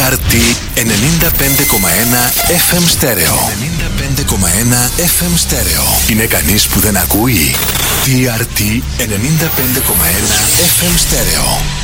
TRT 95,1 FM Stereo. 95,1 FM Stereo. Είναι κανείς που δεν ακούει? TRT 95,1 FM Stereo.